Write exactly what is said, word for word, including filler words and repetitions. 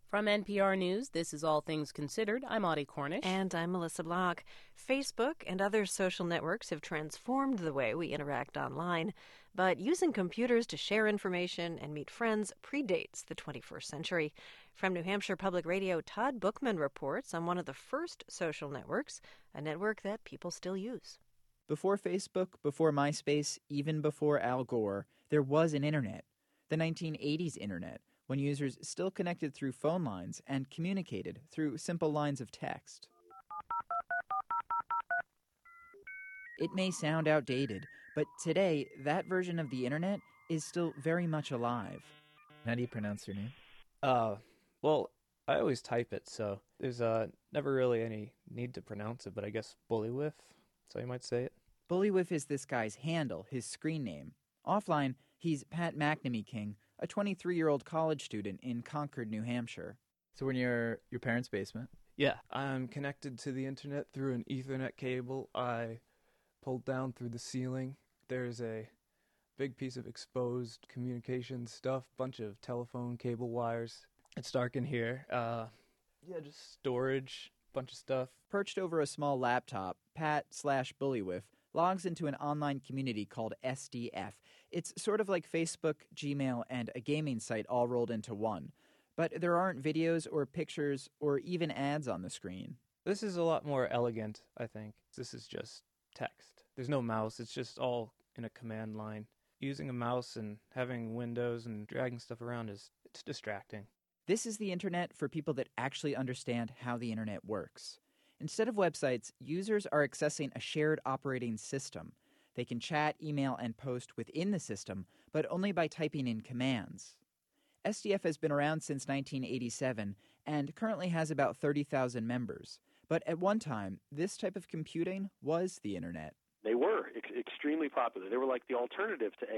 From N P R News, this is All Things Considered. I'm Audie Cornish. And I'm Melissa Block. Facebook and other social networks have transformed the way we interact online. But using computers to share information and meet friends predates the twenty-first century. From New Hampshire Public Radio, Todd Bookman reports on one of the first social networks, a network that people still use. Before Facebook, before MySpace, even before Al Gore, there was an internet. The nineteen eighties internet, when users still connected through phone lines and communicated through simple lines of text. It may sound outdated, but today, that version of the internet is still very much alive. How do you pronounce your name? Uh, well, I always type it, so there's uh, never really any need to pronounce it, but I guess Bullywhiff, so you might say it. Bullywhiff is this guy's handle, his screen name. Offline, he's Pat McNamee King, a twenty-three-year-old college student in Concord, New Hampshire. So we're in your, your parents' basement? Yeah, I'm connected to the internet through an Ethernet cable I pulled down through the ceiling. There's a big piece of exposed communication stuff, bunch of telephone cable wires. It's dark in here. Uh, yeah, just storage, bunch of stuff. Perched over a small laptop, Pat slash Bullywhiff logs into an online community called S D F. It's sort of like Facebook, Gmail, and a gaming site all rolled into one. But there aren't videos or pictures or even ads on the screen. This is a lot more elegant, I think. This is just text. There's no mouse. It's just all in a command line. Using a mouse and having windows and dragging stuff around is it's distracting. This is the internet for people that actually understand how the internet works. Instead of websites, users are accessing a shared operating system. They can chat, email, and post within the system, but only by typing in commands. S D F has been around since nineteen eighty-seven and currently has about thirty thousand members. But at one time, this type of computing was the internet. They were ex- extremely popular. They were like the alternative to